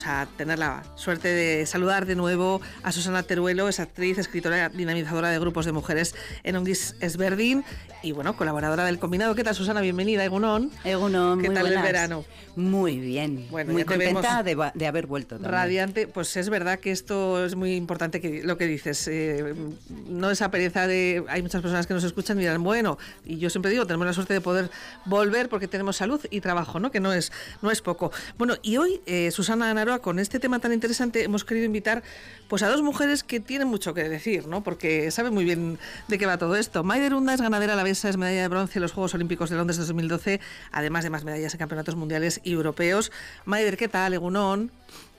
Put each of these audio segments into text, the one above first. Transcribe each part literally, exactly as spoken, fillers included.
A tener la suerte de saludar de nuevo a Susana Teruelo, es actriz, escritora, dinamizadora de grupos de mujeres en Ongiz Ezberdin y bueno, colaboradora del Combinado. ¿Qué tal, Susana? Bienvenida, Egunon. Egunon, ¿Qué muy tal buenas. el verano? Muy bien, bueno, muy contenta de, de haber vuelto también. Radiante, pues es verdad que esto es muy importante, que lo que dices, eh, no esa pereza de... Hay muchas personas que nos escuchan y dirán, bueno, y yo siempre digo, tenemos la suerte de poder volver porque tenemos salud y trabajo, ¿no? Que no es, no es poco. Bueno, y hoy, eh, Susana Naroa, con este tema tan interesante, hemos querido invitar pues a dos mujeres que tienen mucho que decir, ¿no? Porque saben muy bien de qué va todo esto. Maider Unda es ganadera alavesa, es medalla de bronce en los Juegos Olímpicos de Londres de dos mil doce, además de más medallas en campeonatos mundiales y europeos. Maider, ¿qué tal? Egunon.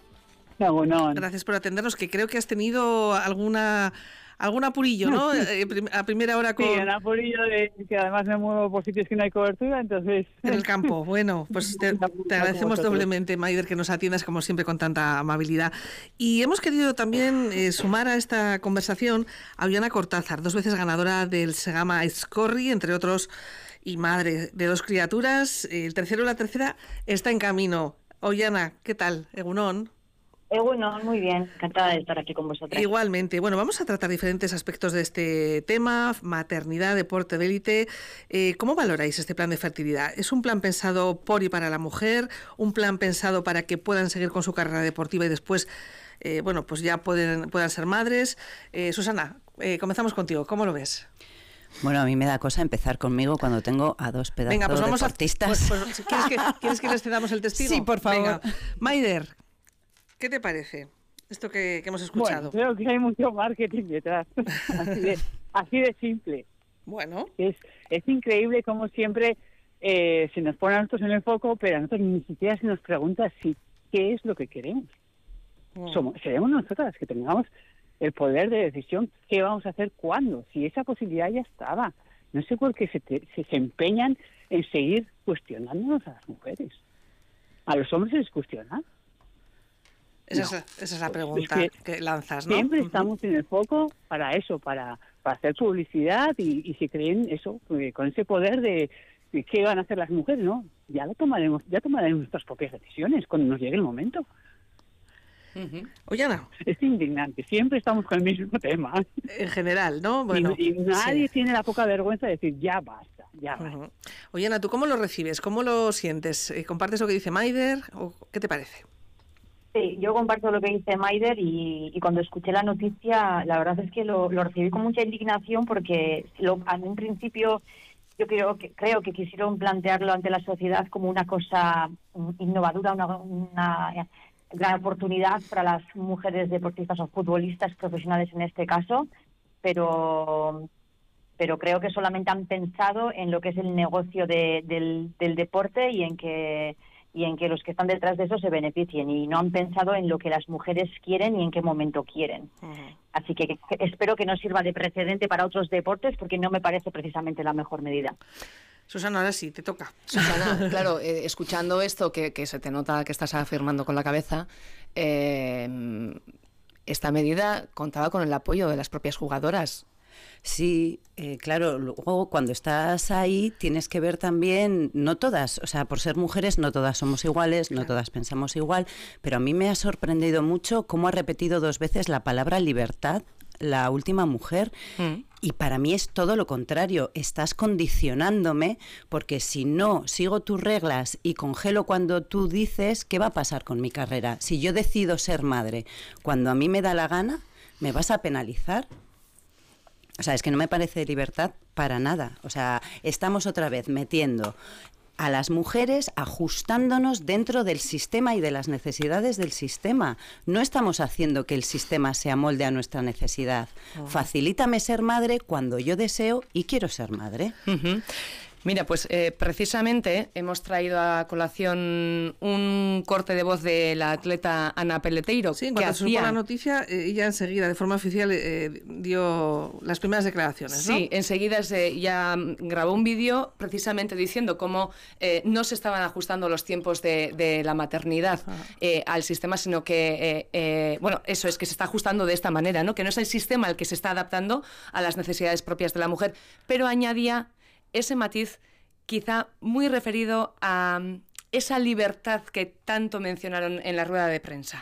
Egunon. Gracias por atendernos, que creo que has tenido alguna... algún apurillo, ¿no? A primera hora con... Sí, un apurillo de que además me muevo por sitios que no hay cobertura, entonces... En el campo, bueno, pues te, te agradecemos doblemente, Maider, que nos atiendas como siempre con tanta amabilidad. Y hemos querido también eh, sumar a esta conversación a Ollana Cortázar, dos veces ganadora del Segama Aizkorri, entre otros, y madre de dos criaturas. El tercero y la tercera está en camino. Ollana, ¿qué tal? Egunon. Bueno, muy bien, encantada de estar aquí con vosotros. Igualmente. Bueno, vamos a tratar diferentes aspectos de este tema, maternidad, deporte de élite. Eh, ¿Cómo valoráis este plan de fertilidad? ¿Es un plan pensado por y para la mujer? ¿Un plan pensado para que puedan seguir con su carrera deportiva y después, eh, bueno, pues ya pueden, puedan ser madres? Eh, Susana, eh, comenzamos contigo. ¿Cómo lo ves? Bueno, a mí me da cosa empezar conmigo cuando tengo a dos pedazos Venga, pues vamos deportistas. A, pues, pues, ¿quieres, que, ¿Quieres que les cedamos el testigo? Sí, por favor. Venga. Maider, ¿qué te parece esto que, que hemos escuchado? Bueno, creo que hay mucho marketing detrás, así de, así de simple. Bueno. Es, es increíble cómo siempre eh, se nos pone a nosotros en el foco, pero a nosotros ni siquiera se nos pregunta si qué es lo que queremos. Mm. Somos, seremos nosotras las que tengamos el poder de decisión qué vamos a hacer cuándo, si esa posibilidad ya estaba. No sé por qué se, te, se, se empeñan en seguir cuestionándonos a las mujeres. A los hombres se les cuestiona. Esa, no. es, esa es la pregunta es que, que lanzas, ¿no? Siempre estamos en el foco para eso, para, para hacer publicidad y, y si creen eso, pues, con ese poder de, de qué van a hacer las mujeres, ¿no? Ya lo tomaremos, ya tomaremos nuestras propias decisiones cuando nos llegue el momento. Uh-huh. Ollana. Es indignante, siempre estamos con el mismo tema. En general, ¿no? Bueno, y, y nadie sí. tiene la poca vergüenza de decir, ya basta, ya basta. Uh-huh. Ollana, ¿tú cómo lo recibes? ¿Cómo lo sientes? ¿Compartes lo que dice Maider o qué te parece? Sí, yo comparto lo que dice Maider y, y cuando escuché la noticia, la verdad es que lo, lo recibí con mucha indignación porque lo, en un principio yo creo que, creo que quisieron plantearlo ante la sociedad como una cosa innovadora, una, una gran oportunidad para las mujeres deportistas o futbolistas profesionales en este caso, pero... pero creo que solamente han pensado en lo que es el negocio de, del, del deporte y en que y en que los que están detrás de eso se beneficien y no han pensado en lo que las mujeres quieren y en qué momento quieren. Uh-huh. Así que, que espero que no sirva de precedente para otros deportes porque no me parece precisamente la mejor medida. Susana, ahora sí, te toca. Susana, claro, eh, escuchando esto que, que se te nota que estás afirmando con la cabeza, eh, esta medida contaba con el apoyo de las propias jugadoras. Sí, eh, claro, luego cuando estás ahí tienes que ver también, no todas, o sea, por ser mujeres no todas somos iguales, no todas pensamos igual, pero a mí me ha sorprendido mucho cómo ha repetido dos veces la palabra libertad, la última mujer, mm. y para mí es todo lo contrario, estás condicionándome porque si no sigo tus reglas y congelo cuando tú dices, ¿qué va a pasar con mi carrera? Si yo decido ser madre cuando a mí me da la gana, ¿me vas a penalizar? O sea, es que no me parece libertad para nada. O sea, estamos otra vez metiendo a las mujeres, ajustándonos dentro del sistema y de las necesidades del sistema. No estamos haciendo que el sistema se amolde a nuestra necesidad. Oh. Facilítame ser madre cuando yo deseo y quiero ser madre. Uh-huh. Mira, pues eh, precisamente hemos traído a colación un corte de voz de la atleta Ana Peleteiro. Sí, en cuanto se supo la noticia, eh, ella enseguida, de forma oficial, eh, dio las primeras declaraciones, ¿no? Sí, enseguida se, ya grabó un vídeo precisamente diciendo cómo eh, no se estaban ajustando los tiempos de, de la maternidad eh, al sistema, sino que, eh, eh, bueno, eso es que se está ajustando de esta manera, ¿no? Que no es el sistema el que se está adaptando a las necesidades propias de la mujer, pero añadía ese matiz quizá muy referido a, esa libertad que tanto mencionaron en la rueda de prensa?